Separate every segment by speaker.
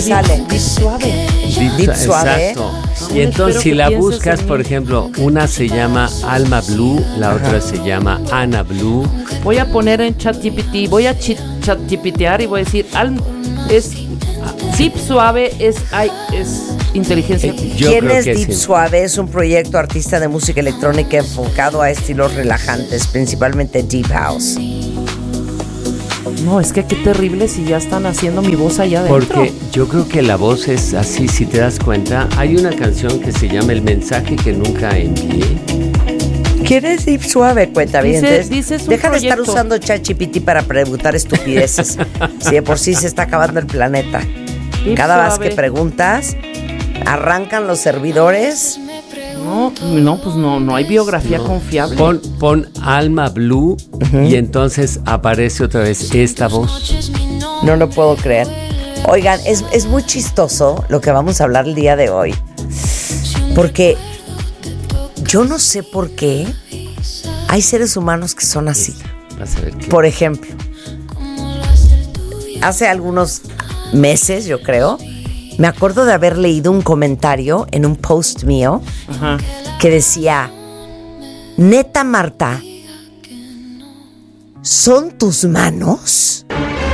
Speaker 1: sale.
Speaker 2: Deep suave.
Speaker 1: Deep suave.
Speaker 3: Exacto. Y entonces si la buscas, por ejemplo, una se llama Alma Blue, la otra se llama Ana Blue.
Speaker 2: Voy a poner en ChatGPT, voy a ChatGPTear y voy a decir, es Deep Suave, es inteligencia.
Speaker 1: ¿Quién es Deep Suave? Es un proyecto artista de música electrónica enfocado a estilos relajantes, principalmente Deep House.
Speaker 2: No, es que qué terrible si ya están haciendo mi voz allá adentro.
Speaker 3: Porque yo creo que la voz es así, si te das cuenta. Hay una canción que se llama El mensaje que nunca envié.
Speaker 1: ¿Quién es Deep Suave? Cuenta bien. Deja de estar usando ChatGPT para preguntar estupideces. Si de por sí se está acabando el planeta.
Speaker 2: Deep
Speaker 1: Cada
Speaker 2: Suave.
Speaker 1: vez que preguntas, arrancan los servidores.
Speaker 2: Pues no hay biografía confiable.
Speaker 3: Pon Alma Blue y entonces aparece otra vez esta voz.
Speaker 1: No lo puedo creer. Oigan, es muy chistoso lo que vamos a hablar el día de hoy. Porque yo no sé por qué hay seres humanos que son así.
Speaker 3: Vas a ver qué.
Speaker 1: Por ejemplo, hace algunos meses, yo creo, me acuerdo de haber leído un comentario en un post mío que decía: neta, Marta, ¿son tus manos?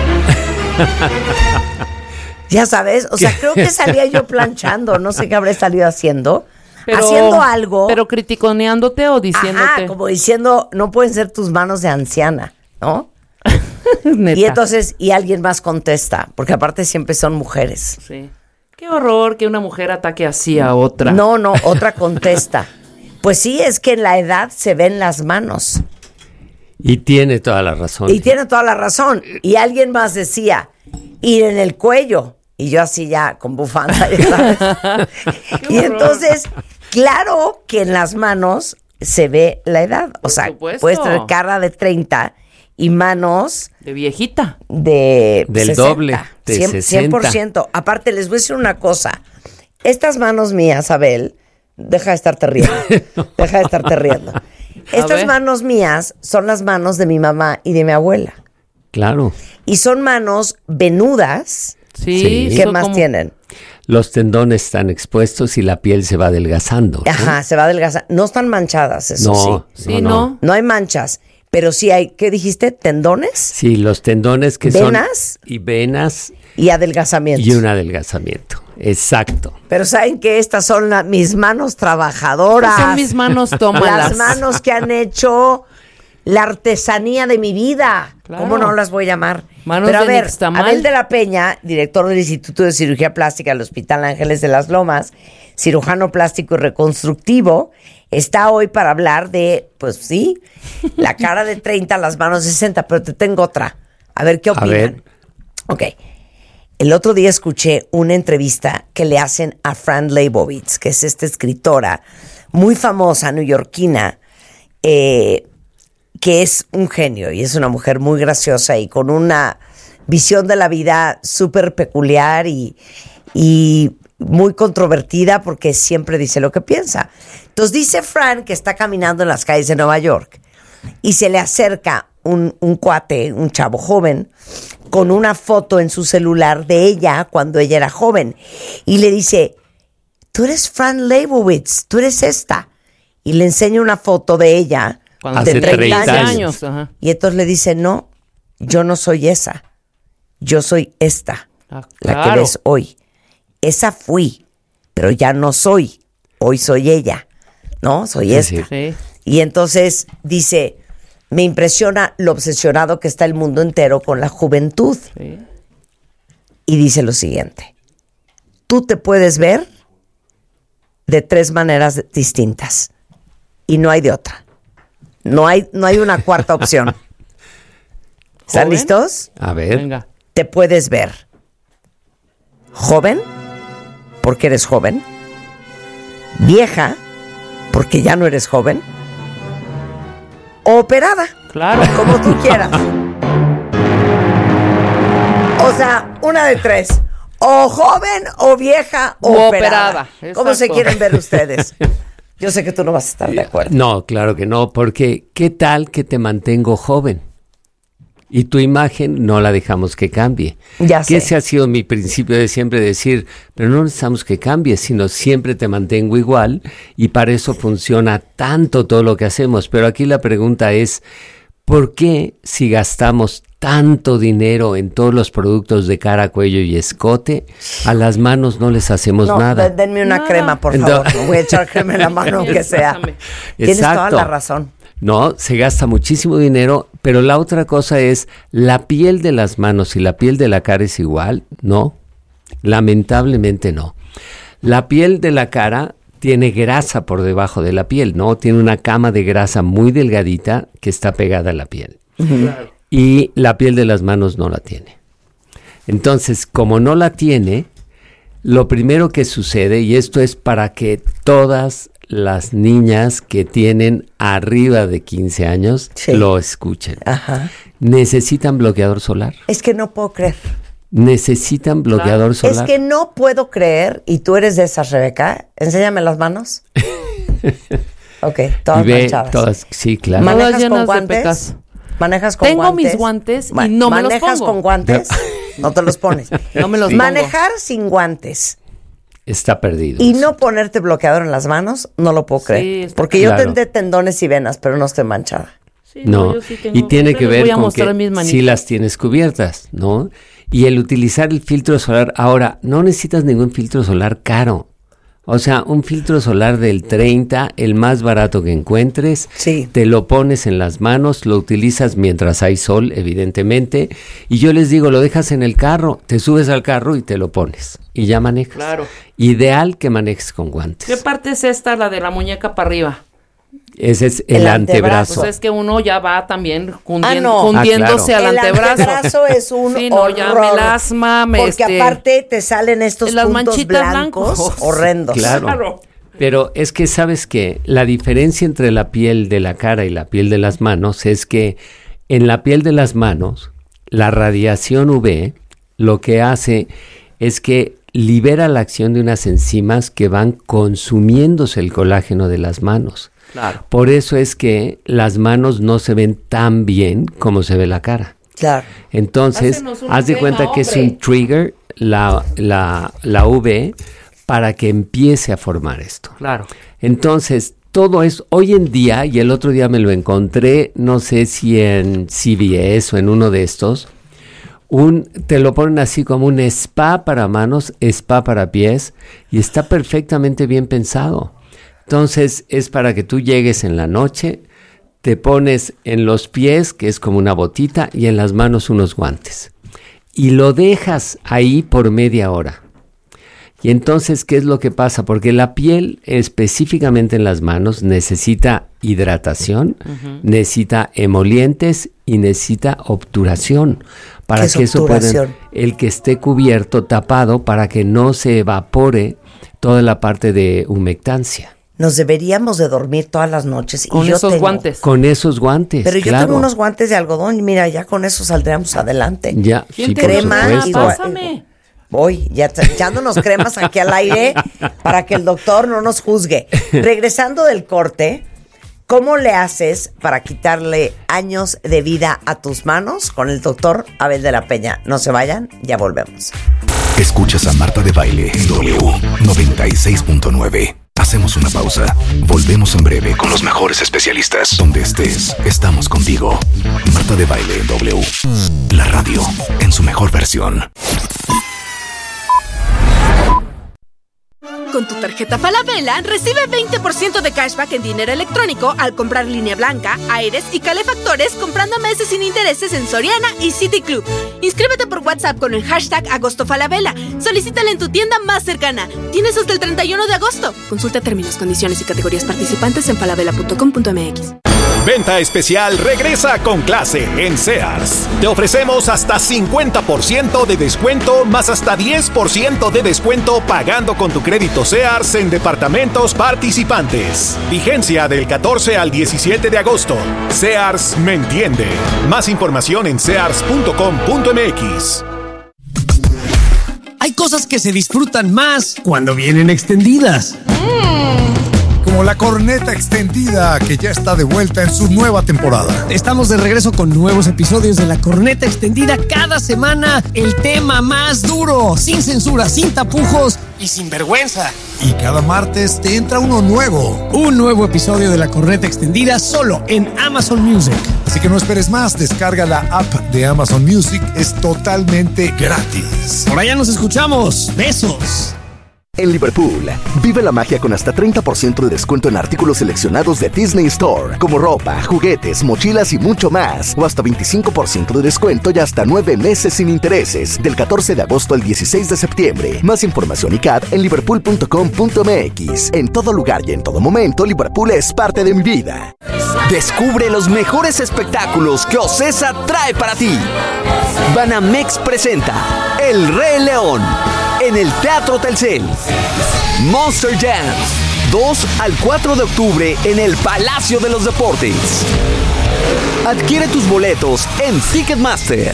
Speaker 1: Ya sabes, o sea, creo que salía yo planchando, no sé qué habré salido haciendo. Haciendo algo.
Speaker 2: Pero criticoneándote o diciéndote.
Speaker 1: Ajá, como diciendo, no pueden ser tus manos de anciana, ¿no?
Speaker 2: Neta.
Speaker 1: Y entonces, y alguien más contesta, porque aparte siempre son mujeres.
Speaker 2: Sí. Qué horror que una mujer ataque así a otra.
Speaker 1: No, otra contesta. Pues sí, es que en la edad se ven las manos.
Speaker 3: Y tiene toda la razón.
Speaker 1: Y tiene toda la razón. Y alguien más decía, ir en el cuello. Y yo así ya, con bufanda, ya sabes. Y entonces, claro que en las manos se ve la edad. O sea,
Speaker 2: supuesto.
Speaker 1: puedes tener cara de 30 y manos
Speaker 2: De viejita.
Speaker 1: del
Speaker 3: 60, doble, de
Speaker 1: 100%. Aparte, les voy a decir una cosa. Estas manos mías, Abel, deja de estarte riendo. Deja de estarte riendo. Estas manos mías son las manos de mi mamá y de mi abuela.
Speaker 3: Claro.
Speaker 1: Y son manos venudas.
Speaker 2: Sí.
Speaker 1: ¿Qué más tienen?
Speaker 3: Los tendones están expuestos y la piel se va adelgazando, ¿no?
Speaker 1: Ajá, se va adelgazando. No están manchadas, eso sí.
Speaker 2: Sí, no.
Speaker 1: No hay manchas. Pero sí hay, ¿qué dijiste? ¿Tendones?
Speaker 3: Sí, los tendones que
Speaker 1: ¿Venas?
Speaker 3: son... Y venas.
Speaker 1: Y adelgazamiento.
Speaker 3: Y un adelgazamiento. Exacto.
Speaker 1: Pero ¿saben que estas son mis manos trabajadoras?
Speaker 2: Son mis manos, tómalas.
Speaker 1: Las manos que han hecho la artesanía de mi vida.
Speaker 2: Claro.
Speaker 1: ¿Cómo no las voy a llamar?
Speaker 2: Manos
Speaker 1: Pero a
Speaker 2: de
Speaker 1: ver,
Speaker 2: nixtamal.
Speaker 1: Abel de la Peña, director del Instituto de Cirugía Plástica del Hospital Ángeles de las Lomas, cirujano plástico y reconstructivo, está hoy para hablar de, pues sí, la cara de 30, las manos de 60, pero te tengo otra. A ver, ¿qué opinan?
Speaker 3: A ver.
Speaker 1: Ok. El otro día escuché una entrevista que le hacen a Fran Lebowitz, que es esta escritora muy famosa, neoyorquina, que es un genio y es una mujer muy graciosa y con una visión de la vida súper peculiar y muy controvertida porque siempre dice lo que piensa. Entonces dice Fran que está caminando en las calles de Nueva York y se le acerca un cuate, un chavo joven, con una foto en su celular de ella cuando ella era joven y le dice: tú eres Fran Lebowitz, tú eres esta. Y le enseña una foto de ella
Speaker 2: Cuando
Speaker 1: de
Speaker 3: hace
Speaker 1: 30 años.
Speaker 3: 30 años.
Speaker 2: Ajá.
Speaker 1: Y entonces le dice: no, yo no soy esa, yo soy esta, la que
Speaker 2: claro.
Speaker 1: ves hoy. Esa fui, pero ya no soy, hoy soy ella, ¿no? Soy esta.
Speaker 2: Sí.
Speaker 1: Y entonces dice: me impresiona lo obsesionado que está el mundo entero con la juventud.
Speaker 2: Sí.
Speaker 1: Y dice lo siguiente: tú te puedes ver de 3 maneras distintas y no hay de otra. No hay una cuarta opción. ¿Están
Speaker 2: ¿Joven?
Speaker 1: listos?
Speaker 3: A ver.
Speaker 2: Venga.
Speaker 1: Te puedes ver joven, porque eres joven, vieja, porque ya no eres joven, o operada,
Speaker 2: Claro.
Speaker 1: como tú quieras. O sea, una de 3. O joven, o vieja, o
Speaker 2: O
Speaker 1: operada.
Speaker 2: operada,
Speaker 1: ¿Cómo se
Speaker 2: exacto.
Speaker 1: quieren ver ustedes? Yo sé que tú no vas a estar de acuerdo.
Speaker 3: No, claro que no, porque ¿qué tal que te mantengo joven? Y tu imagen no la dejamos que cambie.
Speaker 1: Ya sé.
Speaker 3: Que ese ha sido mi principio de siempre decir, pero no necesitamos que cambie, sino siempre te mantengo igual y para eso funciona tanto todo lo que hacemos. Pero aquí la pregunta es, ¿por qué si gastamos tanto dinero en todos los productos de cara, cuello y escote, a las manos no les hacemos nada?
Speaker 1: Denme una crema, por favor. No voy a echar crema en la mano, aunque sea. Tienes toda la razón.
Speaker 3: No, se gasta muchísimo dinero, pero la otra cosa es, ¿la piel de las manos y la piel de la cara es igual? No, lamentablemente no. La piel de la cara tiene grasa por debajo de la piel, ¿no? Tiene una cama de grasa muy delgadita que está pegada a la piel. Claro. Y la piel de las manos no la tiene. Entonces, como no la tiene, lo primero que sucede, y esto es para que todas las niñas que tienen arriba de 15 años lo escuchen. Ajá. Necesitan bloqueador solar.
Speaker 1: Es que no puedo creer.
Speaker 3: Necesitan bloqueador solar.
Speaker 1: Es que no puedo creer, y tú eres de esas, Rebeca. Enséñame las manos. Ok, todas manchadas.
Speaker 3: Todas, sí, claro.
Speaker 1: ¿Manejas con guantes? ¿Manejas con
Speaker 2: guantes? Tengo mis guantes y no me los pongo.
Speaker 1: ¿Manejas con guantes? No te los pones.
Speaker 2: No me los pongo.
Speaker 1: Manejar sin guantes.
Speaker 3: Está perdido.
Speaker 1: Y no ponerte bloqueador en las manos, no lo puedo creer. Porque yo tendré tendones y venas, pero no estoy manchada.
Speaker 3: Sí, no, yo sí tengo, y tiene que ver con que sí las tienes cubiertas, ¿no? Y el utilizar el filtro solar, ahora, no necesitas ningún filtro solar caro. O sea, un filtro solar del 30, el más barato que encuentres, te lo pones en las manos, lo utilizas mientras hay sol, evidentemente, y yo les digo, lo dejas en el carro, te subes al carro y te lo pones, y ya manejas.
Speaker 2: Claro.
Speaker 3: Ideal que manejes con guantes.
Speaker 2: ¿Qué parte es esta, la de la muñeca para arriba?
Speaker 3: Ese es el antebrazo.
Speaker 2: Pues es que uno ya va también cundiéndose al antebrazo.
Speaker 1: El antebrazo es un horror.
Speaker 2: Ya melasma,
Speaker 1: porque aparte te salen estos puntos blancos horrendos.
Speaker 3: Claro. Pero es que sabes que la diferencia entre la piel de la cara y la piel de las manos es que en la piel de las manos la radiación UV lo que hace es que libera la acción de unas enzimas que van consumiéndose el colágeno de las manos.
Speaker 2: Claro.
Speaker 3: Por eso es que las manos no se ven tan bien como se ve la cara.
Speaker 1: Claro.
Speaker 3: Entonces, haz de cuenta que es un trigger, la UV, para que empiece a formar esto.
Speaker 2: Claro.
Speaker 3: Entonces, todo es, hoy en día, y el otro día me lo encontré, no sé si en CVS o en uno de estos, te lo ponen así como un spa para manos, spa para pies, y está perfectamente bien pensado. Entonces es para que tú llegues en la noche, te pones en los pies, que es como una botita, y en las manos unos guantes. Y lo dejas ahí por media hora. Y entonces, ¿qué es lo que pasa? Porque la piel, específicamente en las manos, necesita hidratación, necesita emolientes y necesita obturación. Para que eso pueda, el que esté cubierto, tapado, para que no se evapore toda la parte de humectancia.
Speaker 1: Nos deberíamos de dormir todas las noches.
Speaker 2: Con esos guantes.
Speaker 3: Con esos guantes,
Speaker 1: pero yo tengo unos guantes de algodón y mira, ya con eso saldríamos adelante.
Speaker 3: Ya,
Speaker 2: sí, crema y
Speaker 1: pásame. Voy, ya echándonos cremas aquí al aire para que el doctor no nos juzgue. Regresando del corte, ¿cómo le haces para quitarle años de vida a tus manos? Con el doctor Abel de la Peña. No se vayan, ya volvemos.
Speaker 4: Escuchas a Marta de Baile en W 96.9. Hacemos una pausa. Volvemos en breve con los mejores especialistas. Donde estés, estamos contigo. Marta de Baile en W. La radio en su mejor versión.
Speaker 5: Con tu tarjeta Falabella, recibe 20% de cashback en dinero electrónico al comprar línea blanca, aires y calefactores comprando meses sin intereses en Soriana y City Club. Inscríbete por WhatsApp con el hashtag #AgostoFalabella. Solicítala en tu tienda más cercana. Tienes hasta el 31 de agosto. Consulta términos, condiciones y categorías participantes en falabella.com.mx.
Speaker 6: Venta especial regresa con clase en Sears. Te ofrecemos hasta 50% de descuento más hasta 10% de descuento pagando con tu crédito Sears en departamentos participantes. Vigencia del 14 al 17 de agosto. Sears me entiende. Más información en sears.com.mx.
Speaker 7: Hay cosas que se disfrutan más cuando vienen extendidas. Como como La Corneta Extendida, que ya está de vuelta en su nueva temporada.
Speaker 8: Estamos de regreso con nuevos episodios de La Corneta Extendida cada semana. El tema más duro, sin censura, sin tapujos y sin vergüenza.
Speaker 7: Y cada martes te entra uno nuevo.
Speaker 8: Un nuevo episodio de La Corneta Extendida solo en Amazon Music.
Speaker 7: Así que no esperes más, descarga la app de Amazon Music, es totalmente gratis.
Speaker 8: Por allá nos escuchamos. Besos.
Speaker 9: En Liverpool, vive la magia con hasta 30% de descuento en artículos seleccionados de Disney Store, como ropa, juguetes, mochilas y mucho más, o hasta 25% de descuento y hasta 9 meses sin intereses, del 14 de agosto al 16 de septiembre. Más información y CAD en liverpool.com.mx. En todo lugar y en todo momento, Liverpool es parte de mi vida.
Speaker 10: Descubre los mejores espectáculos que Ocesa trae para ti. Banamex presenta El Rey León en el Teatro Telcel. Monster Jam, 2 al 4 de octubre en el Palacio de los Deportes. Adquiere tus boletos en Ticketmaster.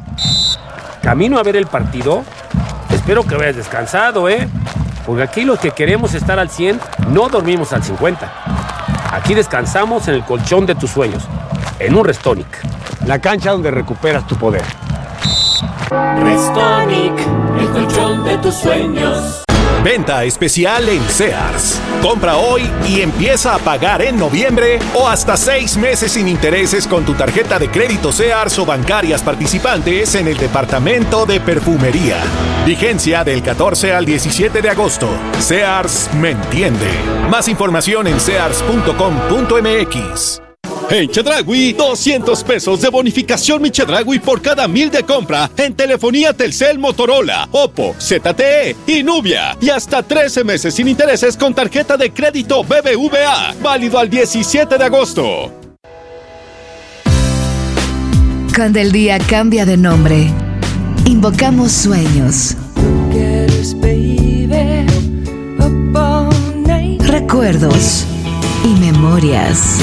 Speaker 11: Camino a ver el partido. Espero que hayas descansado, porque aquí los que queremos estar al 100 no dormimos al 50. Aquí descansamos en el colchón de tus sueños, en un Restonic, la cancha donde recuperas tu poder.
Speaker 12: Restonic, el colchón de tus sueños.
Speaker 6: Venta especial en Sears. Compra hoy y empieza a pagar en noviembre o hasta 6 meses sin intereses con tu tarjeta de crédito Sears o bancarias participantes en el departamento de perfumería. Vigencia del 14 al 17 de agosto. Sears me entiende. Más información en sears.com.mx.
Speaker 13: En Chedraui, 200 pesos de bonificación Mi Chedraui por cada 1,000 de compra en telefonía Telcel, Motorola, Oppo, ZTE y Nubia. Y hasta 13 meses sin intereses con tarjeta de crédito BBVA. Válido al 17 de agosto.
Speaker 14: Cuando el día cambia de nombre, invocamos sueños, recuerdos y memorias.